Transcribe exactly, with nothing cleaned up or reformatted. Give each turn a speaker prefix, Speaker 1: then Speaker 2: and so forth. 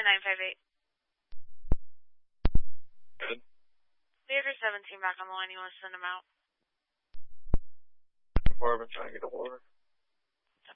Speaker 1: nine five eight.
Speaker 2: Good.
Speaker 1: Theater seventeen back on the line. You want to send him out?
Speaker 2: Before I've been trying to get a hold of her.